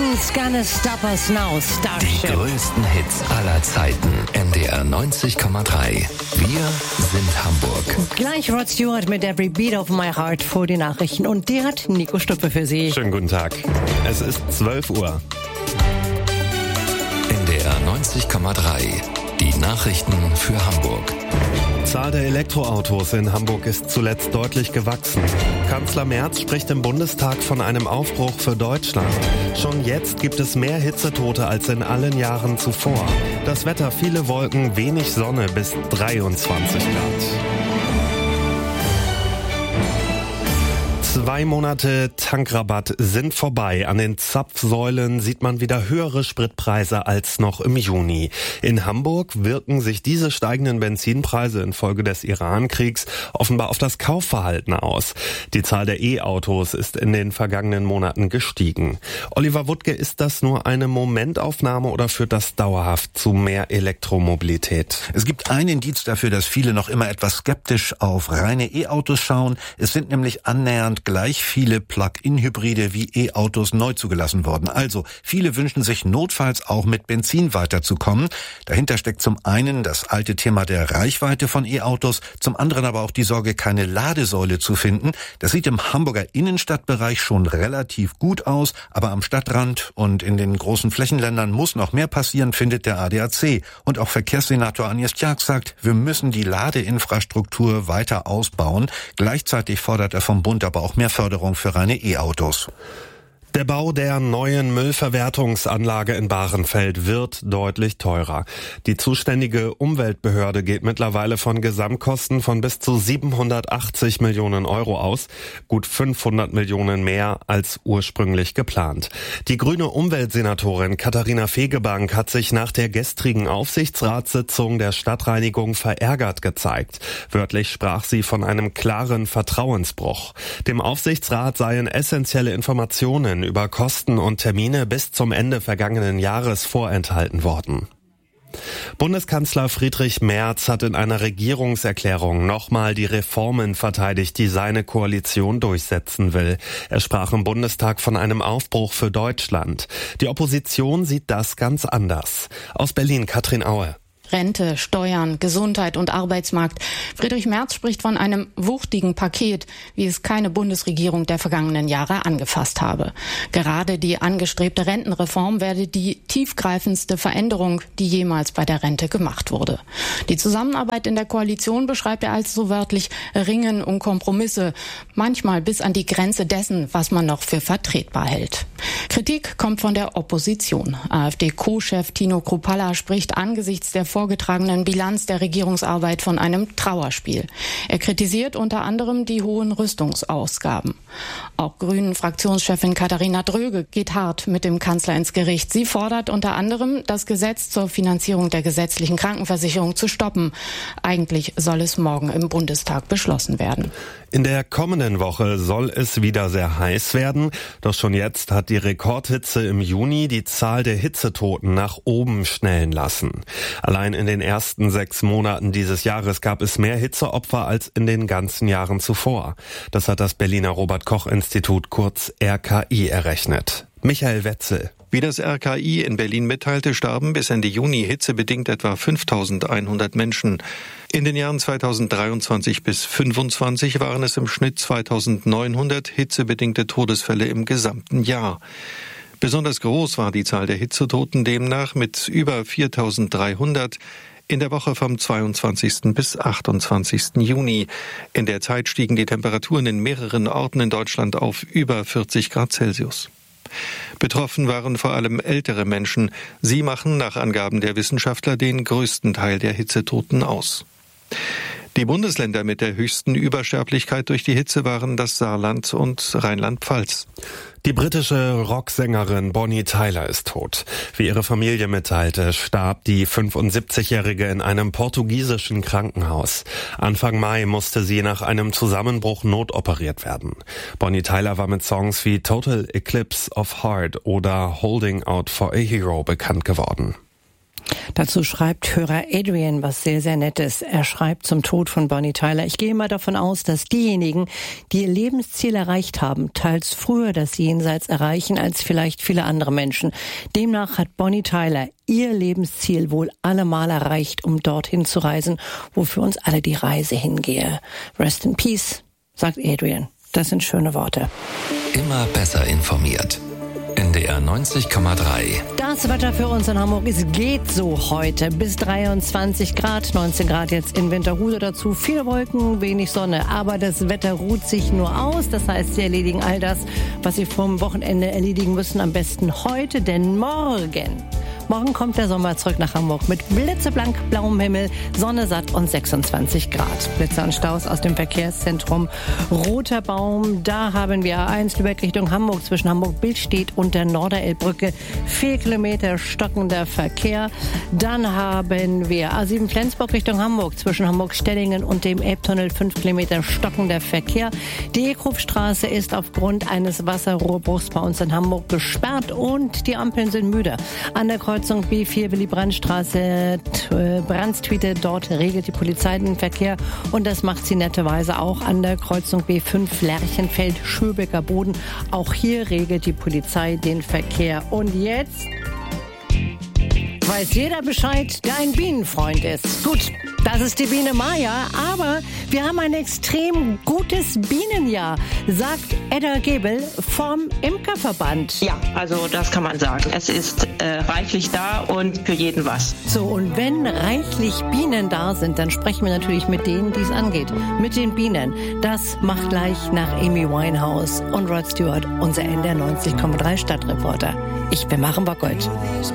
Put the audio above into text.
Nothing's gonna stop us now, Starship. Die größten Hits aller Zeiten. NDR 90,3. Wir sind Hamburg. Gleich Rod Stewart mit Every Beat of My Heart vor die Nachrichten. Und die hat Nico Stuppe für Sie. Schönen guten Tag. Es ist 12 Uhr. NDR 90,3. Die Nachrichten für Hamburg. Die Zahl der Elektroautos in Hamburg ist zuletzt deutlich gewachsen. Kanzler Merz spricht im Bundestag von einem Aufbruch für Deutschland. Schon jetzt gibt es mehr Hitzetote als in allen Jahren zuvor. Das Wetter: viele Wolken, wenig Sonne bis 23 Grad. 2 Monate Tankrabatt sind vorbei. An den Zapfsäulen sieht man wieder höhere Spritpreise als noch im Juni. In Hamburg wirken sich diese steigenden Benzinpreise infolge des Iran-Kriegs offenbar auf das Kaufverhalten aus. Die Zahl der E-Autos ist in den vergangenen Monaten gestiegen. Oliver Wuttke, ist das nur eine Momentaufnahme oder führt das dauerhaft zu mehr Elektromobilität? Es gibt ein Indiz dafür, dass viele noch immer etwas skeptisch auf reine E-Autos schauen. Es sind nämlich annähernd gleich viele Plug-in-Hybride wie E-Autos neu zugelassen worden. Also, viele wünschen sich notfalls auch mit Benzin weiterzukommen. Dahinter steckt zum einen das alte Thema der Reichweite von E-Autos, zum anderen aber auch die Sorge, keine Ladesäule zu finden. Das sieht im Hamburger Innenstadtbereich schon relativ gut aus, aber am Stadtrand und in den großen Flächenländern muss noch mehr passieren, findet der ADAC. Und auch Verkehrssenator Agnes Tjark sagt, wir müssen die Ladeinfrastruktur weiter ausbauen. Gleichzeitig fordert er vom Bund aber auch mehr Förderung für reine E-Autos. Der Bau der neuen Müllverwertungsanlage in Bahrenfeld wird deutlich teurer. Die zuständige Umweltbehörde geht mittlerweile von Gesamtkosten von bis zu 780 Millionen Euro aus, gut 500 Millionen mehr als ursprünglich geplant. Die grüne Umweltsenatorin Katharina Fegebank hat sich nach der gestrigen Aufsichtsratssitzung der Stadtreinigung verärgert gezeigt. Wörtlich sprach sie von einem klaren Vertrauensbruch. Dem Aufsichtsrat seien essentielle Informationen über Kosten und Termine bis zum Ende vergangenen Jahres vorenthalten worden. Bundeskanzler Friedrich Merz hat in einer Regierungserklärung nochmal die Reformen verteidigt, die seine Koalition durchsetzen will. Er sprach im Bundestag von einem Aufbruch für Deutschland. Die Opposition sieht das ganz anders. Aus Berlin, Katrin Aue. Rente, Steuern, Gesundheit und Arbeitsmarkt. Friedrich Merz spricht von einem wuchtigen Paket, wie es keine Bundesregierung der vergangenen Jahre angefasst habe. Gerade die angestrebte Rentenreform werde die tiefgreifendste Veränderung, die jemals bei der Rente gemacht wurde. Die Zusammenarbeit in der Koalition beschreibt er als so wörtlich Ringen um Kompromisse, manchmal bis an die Grenze dessen, was man noch für vertretbar hält. Kritik kommt von der Opposition. AfD-Co-Chef Tino Kruppalla spricht angesichts der vorgetragenen Bilanz der Regierungsarbeit von einem Trauerspiel. Er kritisiert unter anderem die hohen Rüstungsausgaben. Auch Grünen-Fraktionschefin Katharina Dröge geht hart mit dem Kanzler ins Gericht. Sie fordert unter anderem, das Gesetz zur Finanzierung der gesetzlichen Krankenversicherung zu stoppen. Eigentlich soll es morgen im Bundestag beschlossen werden. In der kommenden Woche soll es wieder sehr heiß werden. Doch schon jetzt hat die Rekordhitze im Juni die Zahl der Hitzetoten nach oben schnellen lassen. Allein in den ersten 6 Monaten dieses Jahres gab es mehr Hitzeopfer als in den ganzen Jahren zuvor. Das hat das Berliner Robert-Koch-Institut, kurz RKI, errechnet. Michael Wetzel. Wie das RKI in Berlin mitteilte, starben bis Ende Juni hitzebedingt etwa 5.100 Menschen. In den Jahren 2023 bis 2025 waren es im Schnitt 2.900 hitzebedingte Todesfälle im gesamten Jahr. Besonders groß war die Zahl der Hitzetoten demnach mit über 4.300 in der Woche vom 22. bis 28. Juni. In der Zeit stiegen die Temperaturen in mehreren Orten in Deutschland auf über 40 Grad Celsius. Betroffen waren vor allem ältere Menschen. Sie machen nach Angaben der Wissenschaftler den größten Teil der Hitzetoten aus. Die Bundesländer mit der höchsten Übersterblichkeit durch die Hitze waren das Saarland und Rheinland-Pfalz. Die britische Rocksängerin Bonnie Tyler ist tot. Wie ihre Familie mitteilte, starb die 75-Jährige in einem portugiesischen Krankenhaus. Anfang Mai musste sie nach einem Zusammenbruch notoperiert werden. Bonnie Tyler war mit Songs wie Total Eclipse of Heart oder Holding Out for a Hero bekannt geworden. Dazu schreibt Hörer Adrian was sehr, sehr Nettes. Er schreibt zum Tod von Bonnie Tyler: Ich gehe mal davon aus, dass diejenigen, die ihr Lebensziel erreicht haben, teils früher das Jenseits erreichen als vielleicht viele andere Menschen. Demnach hat Bonnie Tyler ihr Lebensziel wohl allemal erreicht, um dorthin zu reisen, wo für uns alle die Reise hingehe. Rest in Peace, sagt Adrian. Das sind schöne Worte. Immer besser informiert. NDR 90,3. Das Wetter für uns in Hamburg, es geht so heute. Bis 23 Grad, 19 Grad jetzt in Winterhude dazu. Viele Wolken, wenig Sonne, aber das Wetter ruht sich nur aus. Das heißt, Sie erledigen all das, was Sie vom Wochenende erledigen müssen, am besten heute, denn Morgen kommt der Sommer zurück nach Hamburg mit blitzeblank blauem Himmel, Sonne satt und 26 Grad. Blitzer und Staus aus dem Verkehrszentrum Roter Baum. Da haben wir A1 Lübeck Richtung Hamburg zwischen Hamburg-Billstedt und der Norderelbbrücke. 4 Kilometer stockender Verkehr. Dann haben wir A7 Flensburg Richtung Hamburg zwischen Hamburg-Stellingen und dem Elbtunnel. 5 Kilometer stockender Verkehr. Die Ekrufstraße ist aufgrund eines Wasserrohrbruchs bei uns in Hamburg gesperrt und die Ampeln sind müde. An der Kreuzung B4 Willy-Brandt-Straße, Brandstwiete, dort regelt die Polizei den Verkehr und das macht sie netterweise auch an der Kreuzung B5 Lerchenfeld-Schöbecker Boden. Auch hier regelt die Polizei den Verkehr. Und jetzt weiß jeder Bescheid, der ein Bienenfreund ist. Gut, das ist die Biene Maya, aber wir haben ein extrem gutes Bienenjahr, sagt Edda Gebel vom Imkerverband. Ja, also das kann man sagen. Es ist reichlich da und für jeden was. So, und wenn reichlich Bienen da sind, dann sprechen wir natürlich mit denen, die es angeht. Mit den Bienen. Das macht gleich nach Amy Winehouse und Rod Stewart unser NDR 90,3 Stadtreporter. Ich bin Maren Bockgold.